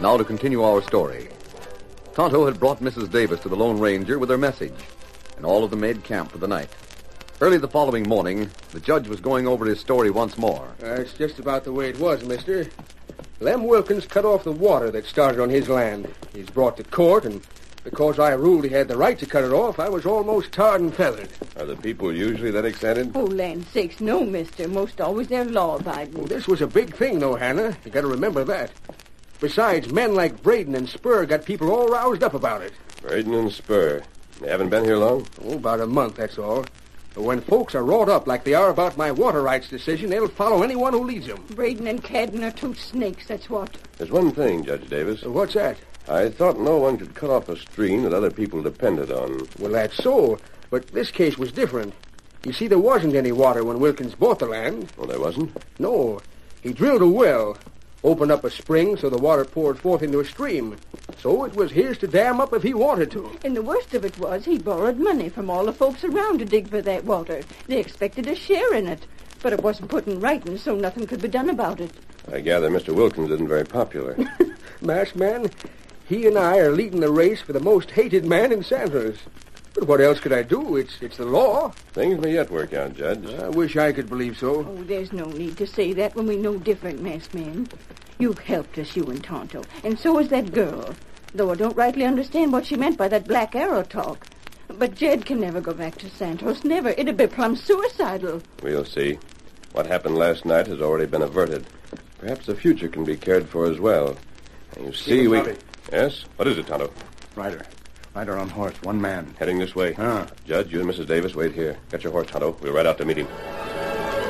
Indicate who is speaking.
Speaker 1: Now to continue our story. Tonto had brought Mrs. Davis to the Lone Ranger with her message, and all of them made camp for the night. Early the following morning, the judge was going over his story once more.
Speaker 2: It's just about the way it was, mister. Lem Wilkins cut off the water that started on his land. He's brought to court, and because I ruled he had the right to cut it off, I was almost tarred and feathered.
Speaker 3: Are the people usually that excited?
Speaker 4: Oh, land sakes, no, mister. Most always they're law-abiding.
Speaker 2: Well, this was a big thing, though, Hannah. You got to remember that. Besides, men like Braden and Spur got people all roused up about it.
Speaker 3: Braden and Spur. They haven't been here long?
Speaker 2: Oh, about a month, that's all. But when folks are wrought up like they are about my water rights decision, they'll follow anyone who leads them.
Speaker 4: Braden and Cadden are two snakes, that's what.
Speaker 3: There's one thing, Judge Davis.
Speaker 2: What's that?
Speaker 3: I thought no one could cut off a stream that other people depended on.
Speaker 2: Well, that's so. But this case was different. You see, there wasn't any water when Wilkins bought the land.
Speaker 3: Oh, there wasn't?
Speaker 2: No. He drilled a well, opened up a spring so the water poured forth into a stream. So it was his to dam up if he wanted to.
Speaker 4: And the worst of it was he borrowed money from all the folks around to dig for that water. They expected a share in it. But it wasn't put in writing, so nothing could be done about it.
Speaker 3: I gather Mr. Wilkins isn't very popular.
Speaker 2: Masked man, he and I are leading the race for the most hated man in Santos. But what else could I do? It's the law.
Speaker 3: Things may yet work out, Judge.
Speaker 2: I wish I could believe so.
Speaker 4: Oh, there's no need to say that when we know different, masked man. You've helped us, you and Tonto, and so has that girl. Though I don't rightly understand what she meant by that Black Arrow talk. But Jed can never go back to Santos, never. It'd be plumb suicidal.
Speaker 3: We'll see. What happened last night has already been averted. Perhaps the future can be cared for as well. And you see, we... Yes? What is it, Tonto?
Speaker 5: Ryder on horse, one man.
Speaker 3: Heading this way.
Speaker 5: Ah.
Speaker 3: Judge, you and Mrs. Davis wait here. Get your horse, Tonto. We'll ride out to meet him.